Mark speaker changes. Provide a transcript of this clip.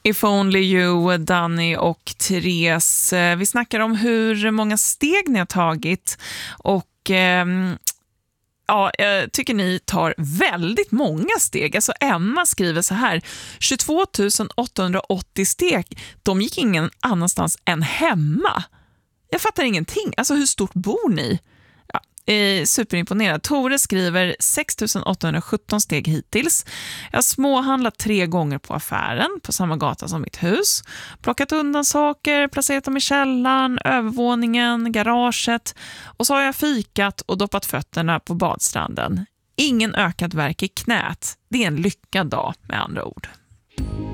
Speaker 1: If Only You, Danny och Therese. Vi snackar om hur många steg ni har tagit och ja, jag tycker ni tar väldigt många steg. Alltså Emma skriver så här: 22 880 steg, de gick ingen annanstans än hemma. Jag fattar ingenting. Alltså hur stort bor ni? Ja, superimponerad. Tore skriver 6 817 steg hittills. Jag har småhandlat 3 gånger på affären på samma gata som mitt hus. Plockat undan saker, placerat dem i källaren, övervåningen, garaget. Och så har jag fikat och doppat fötterna på badstranden. Ingen ökad värk i knät. Det är en lyckad dag med andra ord.